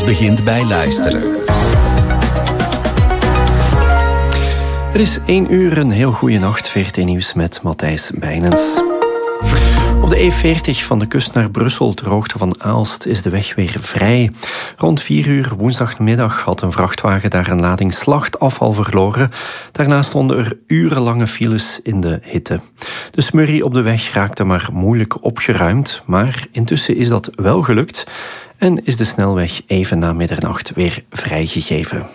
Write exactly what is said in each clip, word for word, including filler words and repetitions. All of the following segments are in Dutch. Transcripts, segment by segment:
begint bij luisteren. Er is één uur, een heel goede nacht. V R T Nieuws met Matthijs Bijnens. Op de E veertig van de kust naar Brussel, ter hoogte van Aalst, is de weg weer vrij. Rond vier uur woensdagmiddag had een vrachtwagen daar een lading slachtafval verloren. Daarna stonden er urenlange files in de hitte. De smurrie op de weg raakte maar moeilijk opgeruimd, maar intussen is dat wel gelukt en is de snelweg even na middernacht weer vrijgegeven.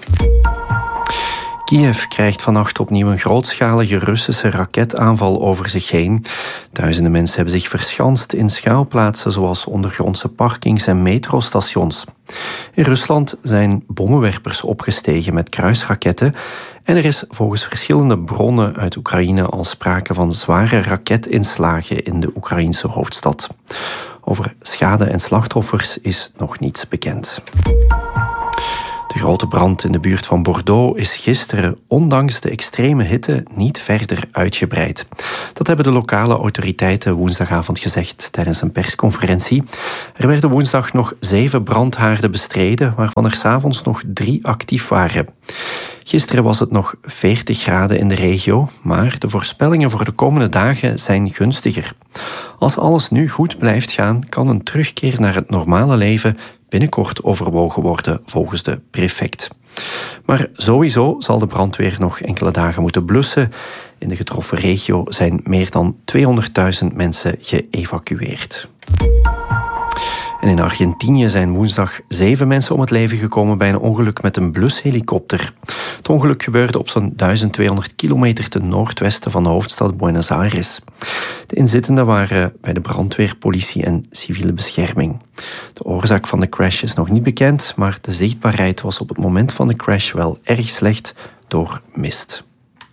Kiev krijgt vannacht opnieuw een grootschalige Russische raketaanval over zich heen. Duizenden mensen hebben zich verschanst in schuilplaatsen zoals ondergrondse parkings en metrostations. In Rusland zijn bommenwerpers opgestegen met kruisraketten en er is volgens verschillende bronnen uit Oekraïne al sprake van zware raketinslagen in de Oekraïnse hoofdstad. Over schade en slachtoffers is nog niets bekend. De grote brand in de buurt van Bordeaux is gisteren, ondanks de extreme hitte, niet verder uitgebreid. Dat hebben de lokale autoriteiten woensdagavond gezegd tijdens een persconferentie. Er werden woensdag nog zeven brandhaarden bestreden, waarvan er 's avonds nog drie actief waren. Gisteren was het nog veertig graden in de regio, maar de voorspellingen voor de komende dagen zijn gunstiger. Als alles nu goed blijft gaan, kan een terugkeer naar het normale leven binnenkort overwogen worden, volgens de prefect. Maar sowieso zal de brandweer nog enkele dagen moeten blussen. In de getroffen regio zijn meer dan tweehonderdduizend mensen geëvacueerd. En in Argentinië zijn woensdag zeven mensen om het leven gekomen bij een ongeluk met een blushelikopter. Het ongeluk gebeurde op zo'n duizend tweehonderd kilometer ten noordwesten van de hoofdstad Buenos Aires. De inzittenden waren bij de brandweer, politie en civiele bescherming. De oorzaak van de crash is nog niet bekend, maar de zichtbaarheid was op het moment van de crash wel erg slecht door mist.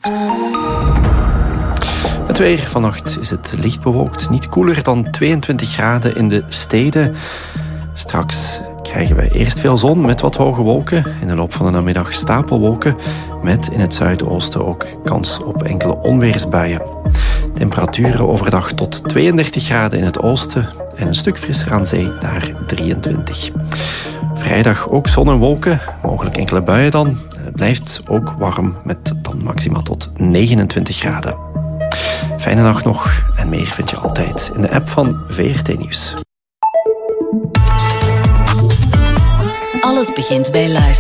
Het weer. Vannacht is het licht bewolkt. Niet koeler dan tweeëntwintig graden in de steden. Straks krijgen we eerst veel zon met wat hoge wolken. In de loop van de namiddag stapelwolken. Met in het zuidoosten ook kans op enkele onweersbuien. Temperaturen overdag tot tweeëndertig graden in het oosten. En een stuk frisser aan zee, daar drieëntwintig. Vrijdag ook zon en wolken. Mogelijk enkele buien dan. Het blijft ook warm met dan maximaal tot negenentwintig graden. Fijne nacht nog en meer vind je altijd in de app van V R T Nieuws. Alles begint bij luisteren.